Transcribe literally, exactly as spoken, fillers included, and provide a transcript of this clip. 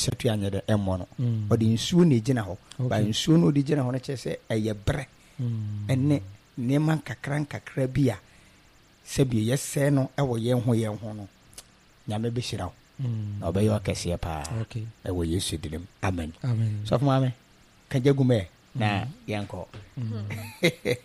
setu anya de emmo no o de nsuo ne gina ho ba nsuo no de gina ho no kyese eye bre enne ne man kakran kakra bia sebi yese no ewo ye ho ye ho no nyame be hira ho na obe yo akese pa ewo Yesu dinim amen amen so fama me kajagume na yanko